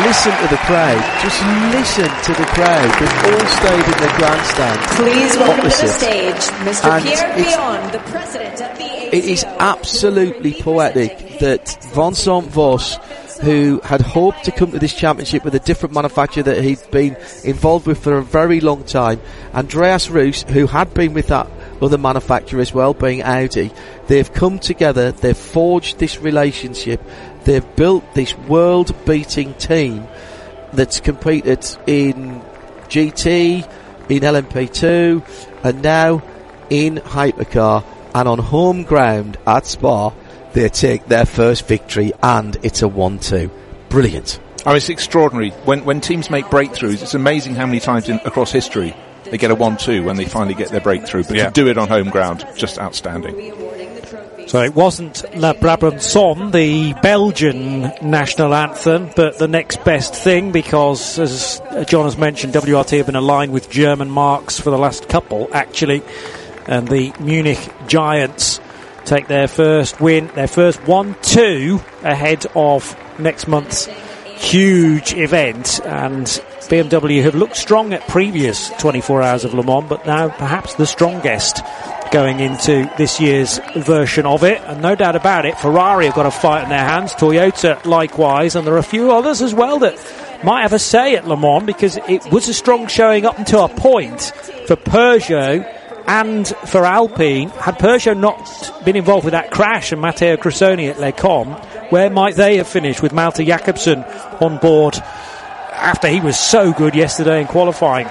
listen to the crowd. Just listen to the crowd. They've all stayed in the grandstand. Please welcome opposite. to the stage, Mr. Pierre Billon, the president of the ACA. It is absolutely poetic that Vincent Voss, who had hoped to come to this championship with a different manufacturer that he'd been involved with for a very long time, Andreas Roos, who had been with that other manufacturer as well, being Audi, they've come together, they've forged this relationship, they've built this world-beating team that's competed in GT, in LMP2, and now in Hypercar, and on home ground at Spa, they take their first victory, and it's a 1-2. Brilliant. Oh, it's extraordinary. When teams make breakthroughs, it's amazing how many times across history they get a 1-2 when they finally get their breakthrough. But to do it on home ground, just outstanding. So it wasn't La Brabançonne, the Belgian national anthem, but the next best thing, because, as John has mentioned, WRT have been aligned with German marques for the last couple, actually, and the Munich Giants take their first win, their first 1-2 ahead of next month's huge event. And BMW have looked strong at previous 24 Hours of Le Mans, but now perhaps the strongest going into this year's version of it. And no doubt about it, Ferrari have got a fight in their hands, Toyota likewise, and there are a few others as well that might have a say at Le Mans, because it was a strong showing up until a point for Peugeot and for Alpine. Had Peugeot not been involved with that crash and Matteo Cressoni at Les Combes, where might they have finished with Malte Jakobsen on board after he was so good yesterday in qualifying?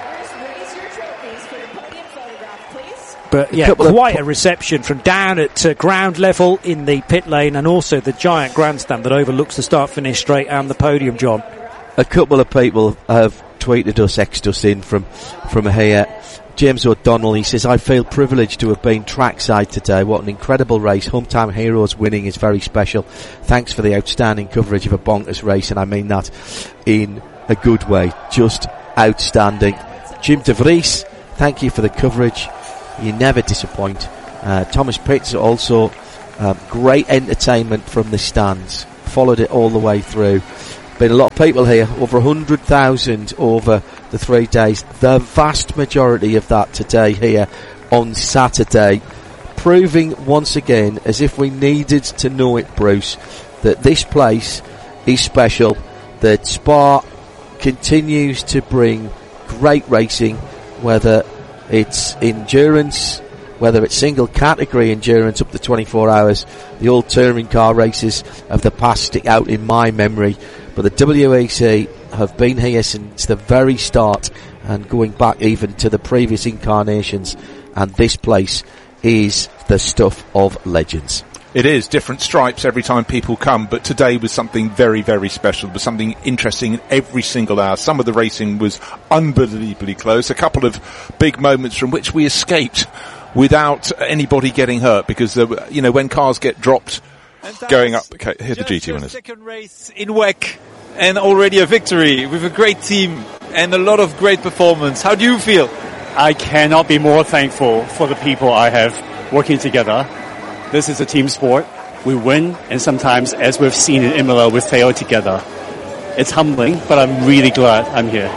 But yeah, quite a reception from down at ground level in the pit lane, and also the giant grandstand that overlooks the start-finish straight and the podium, John. A couple of people have tweeted us, xed us in from here. James O'Donnell, he says, I feel privileged to have been trackside today. What an incredible race. Hometown Heroes winning is very special. Thanks for the outstanding coverage of a bonkers race, and I mean that in a good way. Just outstanding. Jim De Vries, thank you for the coverage. You never disappoint. Thomas Pitts also, great entertainment from the stands. Followed it all the way through. Been a lot of people here, over 100,000 over the 3 days. The vast majority of that today here on Saturday, proving once again, as if we needed to know it, Bruce, that this place is special, that Spa continues to bring great racing, whether it's endurance, whether it's single category endurance up to 24 hours. The old touring car races of the past stick out in my memory, but the WEC have been here since the very start, and going back even to the previous incarnations, and this place is the stuff of legends. It is different stripes every time people come, but today was something very, very special. There was something interesting in every single hour. Some of the racing was unbelievably close. A couple of big moments from which we escaped without anybody getting hurt, because when cars get dropped going up. Okay, here's the GT winners. Second race in WEC and already a victory with a great team and a lot of great performance. How do you feel? I cannot be more thankful for the people I have working together. This is a team sport. We win, and sometimes, as we've seen in Imola, we fail together. It's humbling, but I'm really glad I'm here.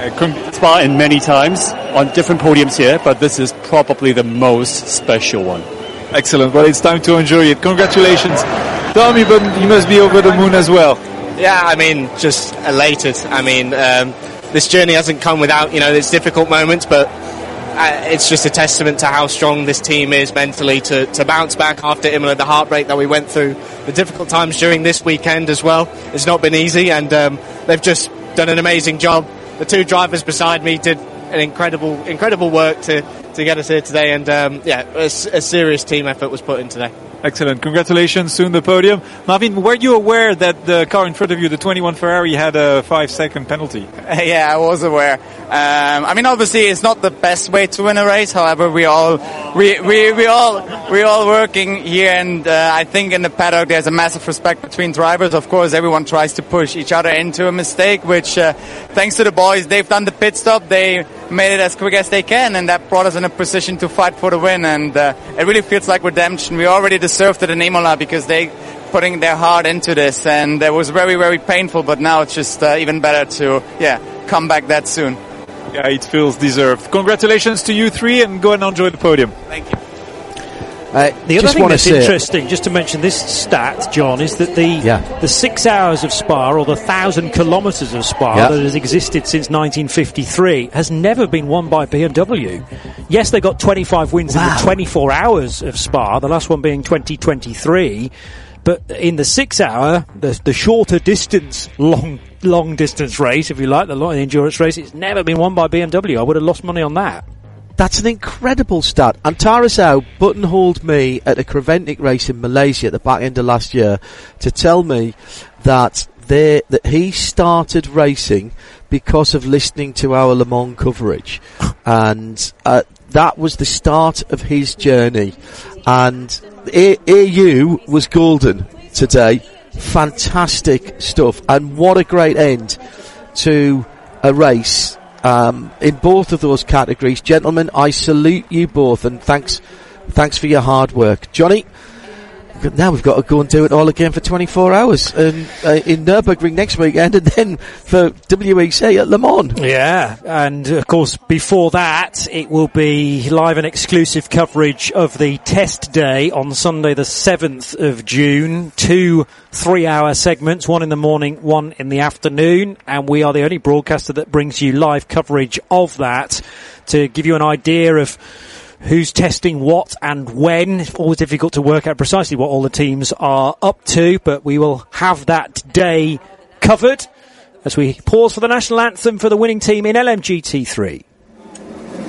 Spa in many times on different podiums here, but this is probably the most special one. Excellent. Well, it's time to enjoy it. Congratulations, Tommy, but you must be over the moon as well. Yeah, I mean, just elated. I mean, this journey hasn't come without, its difficult moments, but it's just a testament to how strong this team is mentally to bounce back after Imola, the heartbreak that we went through, the difficult times during this weekend as well. It's not been easy, and they've just done an amazing job. The two drivers beside me did an incredible work to get us here today, and a serious team effort was put in today. Excellent. Congratulations. Soon the podium. Marvin, were you aware that the car in front of you, the 21 Ferrari, had a 5-second penalty? Yeah, I was aware. Obviously it's not the best way to win a race. However, we all working here, and I think in the paddock there's a massive respect between drivers. Of course, everyone tries to push each other into a mistake, which thanks to the boys, they've done the pit stop. They made it as quick as they can, and that brought us in a position to fight for the win. And it really feels like redemption. We already deserved it in Imola because they putting their heart into this, and it was very, very painful, but now it's just even better to come back that soon. Yeah, it feels deserved. Congratulations to you three, and go and enjoy the podium. Thank you. The other thing that's interesting, just to mention this stat, John, is that the 6 hours of Spa, or the 1,000 kilometres of Spa that has existed since 1953, has never been won by BMW. Yes, they got 25 wins in the 24 hours of Spa, the last one being 2023, but in the 6 hour, the shorter distance, long distance race, if you like, the endurance race, it's never been won by BMW. I would have lost money on that. That's an incredible stat. And Tara Zhou buttonholed me at a Creventic race in Malaysia at the back end of last year to tell me that he started racing because of listening to our Le Mans coverage. And that was the start of his journey. And AU was golden today. Fantastic stuff. And what a great end to a race. In both of those categories. Gentlemen, I salute you both, and thanks for your hard work. Johnny, now we've got to go and do it all again for 24 hours in Nürburgring next weekend, and then for WEC at Le Mans. Yeah, and of course before that it will be live and exclusive coverage of the test day on Sunday the 7th of June. 2 3-hour segments, one in the morning, one in the afternoon, and we are the only broadcaster that brings you live coverage of that to give you an idea of who's testing what and when. It's always difficult to work out precisely what all the teams are up to, but we will have that day covered as we pause for the national anthem for the winning team in LMGT3.